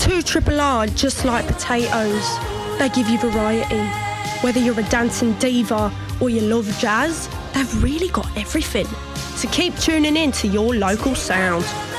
2 Triple R just like potatoes. They give you variety. Whether you're a dancing diva or you love jazz, they've really got everything. So keep tuning in to your local sound.